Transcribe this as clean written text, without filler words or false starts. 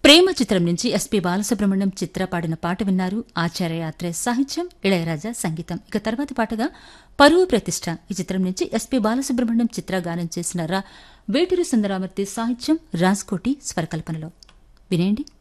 ప్రేమ చిత్రం నుంచి ఎస్పీ బాలసుబ్రహ్మణ్యం చిత్ర పాడిన పాట విన్నారు. ఆచార్య యాత్రే సాహిత్యం, ఇళయరాజా సంగీతం. ఇక తర్వాతి పాటగా పరువు ప్రతిష్ట ఈ చిత్రం నుంచి ఎస్పీ బాలసుబ్రహ్మణ్యం చిత్ర గానం చేసిన వేటూరి సుందరామూర్తి సాహిత్యం, రాజ్కోటి స్వరకల్పనలో వినేయండి.